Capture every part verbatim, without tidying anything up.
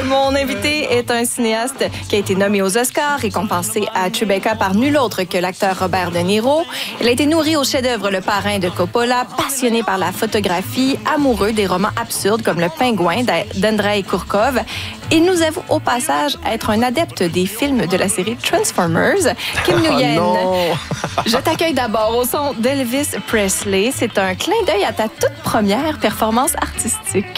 mon invité est un cinéaste qui a été nommé aux Oscars, récompensé à Tribeca par nul autre que l'acteur Robert De Niro. Il a été nourri au chef-d'œuvre Le Parrain de Coppola, passionné par la photographie, amoureux des romans absurdes comme Le Pingouin d'Andrei Kourkov. Il nous avoue au passage être un adepte des films de la série Transformers. Kim Nguyen, oh je t'accueille d'abord au son d'Elvis Presley. C'est un clin d'œil à ta toute première performance artistique.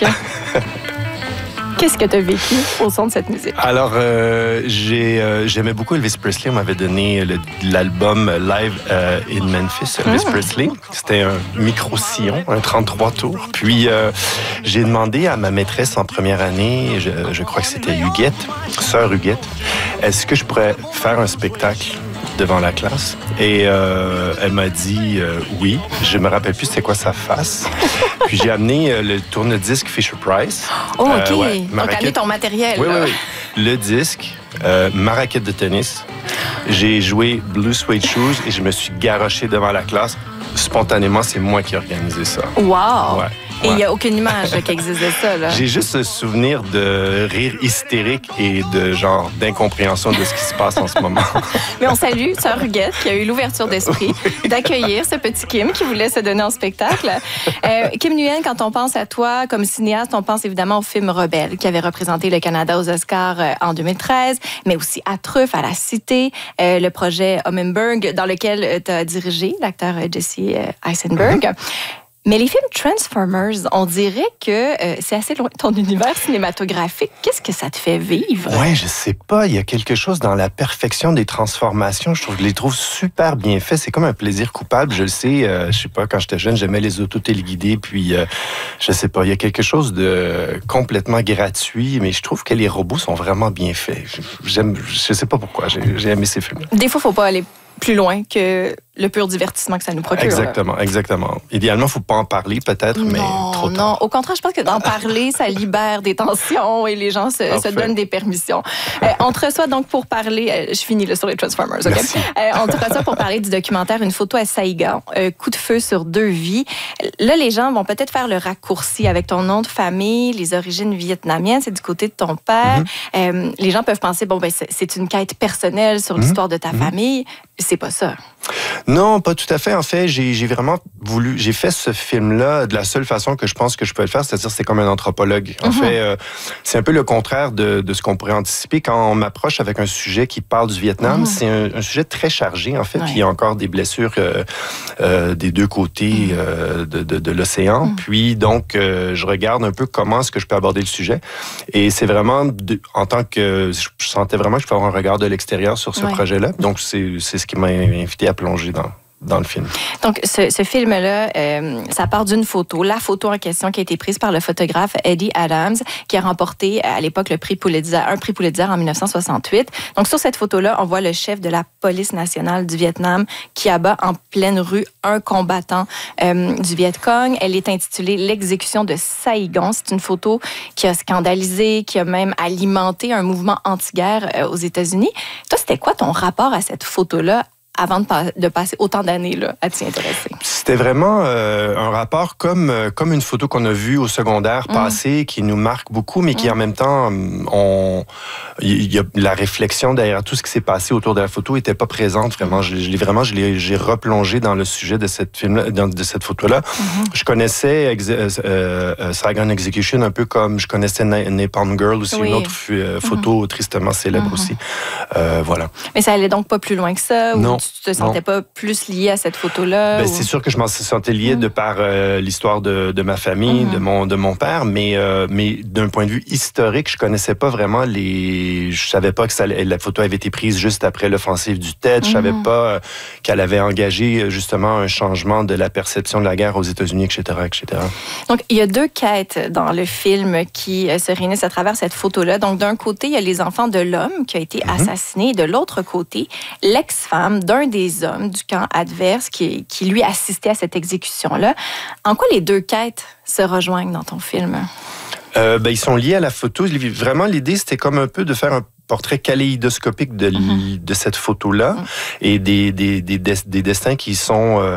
Qu'est-ce que tu as vécu au son de cette musique? Alors, euh, j'ai, euh, j'aimais beaucoup Elvis Presley. On m'avait donné le, l'album Live euh, in Memphis, Elvis mmh. Presley. C'était un micro-sillon, un trente-trois tours. Puis, euh, j'ai demandé à ma maîtresse en première année, je, je crois que c'était Huguette, sœur Huguette, est-ce que je pourrais faire un spectacle devant la classe? Et euh, elle m'a dit euh, oui. Je me rappelle plus c'était quoi sa face. Puis j'ai amené euh, le tourne-disque Fisher-Price. Oh, OK. Euh, ouais, Donc, amené ton matériel. Oui, oui, oui. Le disque, euh, ma raquette de tennis. J'ai joué Blue Suede Shoes et je me suis garoché devant la classe. Spontanément, c'est moi qui ai organisé ça. Wow! Ouais. Et il n'y a aucune image qui existe de ça, là. J'ai juste ce souvenir de rire hystérique et de genre d'incompréhension de ce qui se passe en ce moment. Mais on salue Sœur Huguette qui a eu l'ouverture d'esprit oui. d'accueillir ce petit Kim qui voulait se donner en spectacle. Euh, Kim Nguyen, quand on pense à toi comme cinéaste, on pense évidemment au film Rebelle qui avait représenté le Canada aux Oscars euh, en deux mille treize, mais aussi à Truffe, à La Cité, euh, le projet Hummingbird dans lequel tu as dirigé l'acteur Jesse Eisenberg. Mm-hmm. Mais les films Transformers, on dirait que euh, c'est assez loin de ton univers cinématographique. Qu'est-ce que ça te fait vivre? Ouais, je sais pas. Il y a quelque chose dans la perfection des transformations. Je trouve, je les trouve super bien faits. C'est comme un plaisir coupable. Je le sais. Euh, je sais pas. Quand j'étais jeune, j'aimais les autos téléguidées. Puis, euh, je sais pas. Il y a quelque chose de complètement gratuit. Mais je trouve que les robots sont vraiment bien faits. J'aime. Je sais pas pourquoi. J'ai, j'ai aimé ces films. Des fois, faut pas aller plus loin que le pur divertissement que ça nous procure. Exactement, exactement. Idéalement, il ne faut pas en parler peut-être, non, mais trop tard. Non, au contraire, je pense que d'en parler, ça libère des tensions et les gens se, se donnent des permissions. Euh, on te reçoit donc pour parler, euh, je finis là, sur les Transformers, OK? Euh, on te reçoit pour parler du documentaire Une photo à Saïgon, euh, coup de feu sur deux vies. Là, les gens vont peut-être faire le raccourci avec ton nom de famille, les origines vietnamiennes, c'est du côté de ton père. Mm-hmm. Euh, les gens peuvent penser, bon, ben, c'est, c'est une quête personnelle sur mm-hmm. l'histoire de ta mm-hmm. famille. C'est pas ça. Non, pas tout à fait. En fait, j'ai, j'ai vraiment voulu... J'ai fait ce film-là de la seule façon que je pense que je peux le faire, c'est-à-dire c'est comme un anthropologue. En mm-hmm. fait, euh, c'est un peu le contraire de, de ce qu'on pourrait anticiper. Quand on m'approche avec un sujet qui parle du Vietnam, mm-hmm. c'est un, un sujet très chargé, en fait. Ouais. Puis il y a encore des blessures euh, euh, des deux côtés mm-hmm. euh, de, de, de l'océan. Mm-hmm. Puis donc, euh, je regarde un peu comment est-ce que je peux aborder le sujet. Et c'est vraiment, de, en tant que... Je sentais vraiment que je peux avoir un regard de l'extérieur sur ce ouais. projet-là. Donc, c'est, c'est ce qui m'a invité à plonger dans, dans le film. Donc, ce, ce film-là, euh, ça part d'une photo. La photo en question qui a été prise par le photographe Eddie Adams, qui a remporté à l'époque le prix Pulitzer, un prix Pulitzer en dix-neuf cent soixante-huit. Donc, sur cette photo-là, on voit le chef de la police nationale du Vietnam qui abat en pleine rue un combattant euh, du Viet Cong. Elle est intitulée « L'exécution de Saïgon ». C'est une photo qui a scandalisé, qui a même alimenté un mouvement anti-guerre euh, aux États-Unis. Toi, c'était quoi ton rapport à cette photo-là avant de, pa- de passer autant d'années là, à t'y intéresser? C'était vraiment euh, un rapport comme, euh, comme une photo qu'on a vue au secondaire passé, mmh. qui nous marque beaucoup, mais qui mmh. en même temps, on, il y a la réflexion derrière tout ce qui s'est passé autour de la photo n'était pas présente vraiment. Je, je l'ai vraiment, je l'ai, j'ai replongé dans le sujet de cette film, de cette photo-là. Mmh. Je connaissais ex- euh, euh, Saigon Execution un peu comme je connaissais Na- Napalm Girl aussi, oui. une autre euh, photo mmh. tristement célèbre mmh. aussi. Euh, voilà. Mais ça allait donc pas plus loin que ça? Non. Ou tu te sentais non. pas plus lié à cette photo-là? Ben, ou... C'est sûr que je m'en sentais lié mmh. de par euh, l'histoire de, de ma famille, mmh. de, mon, de mon père, mais, euh, mais d'un point de vue historique, je connaissais pas vraiment les... Je savais pas que ça, la photo avait été prise juste après l'offensive du Tet. Mmh. Je savais pas euh, qu'elle avait engagé justement un changement de la perception de la guerre aux États-Unis, et cetera, et cetera. Donc, il y a deux quêtes dans le film qui euh, se réunissent à travers cette photo-là. Donc, d'un côté, il y a les enfants de l'homme qui a été mmh. assassiné. De l'autre côté, l'ex-femme d'un des hommes du camp adverse qui, qui lui assistait à cette exécution-là. En quoi les deux quêtes se rejoignent dans ton film? Euh, ben, ils sont liés à la photo. Vraiment, l'idée, c'était comme un peu de faire un portrait kaléidoscopique de, mm-hmm. de cette photo-là mm-hmm. et des, des, des, des destins qui sont... Euh,